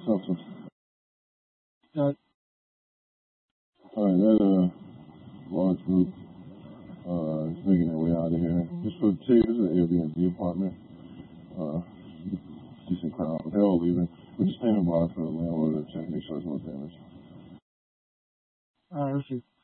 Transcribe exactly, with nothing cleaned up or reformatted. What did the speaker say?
something. Uh, Alright, that uh large group uh is making their way out of here. Just for the T, this is an Airbnb apartment. Uh decent crowd. They're all leaving. We're just standing by for the landlord to check, make sure there's no damage. all right, let's see.